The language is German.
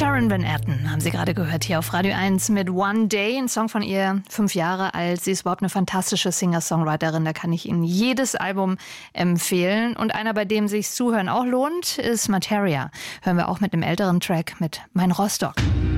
Sharon Van Etten haben Sie gerade gehört hier auf Radio 1 mit One Day, ein Song von ihr, 5 Jahre alt. Sie ist überhaupt eine fantastische Singer-Songwriterin, da kann ich Ihnen jedes Album empfehlen. Und einer, bei dem sich Zuhören auch lohnt, ist Materia. Hören wir auch mit einem älteren Track mit Mein Rostock.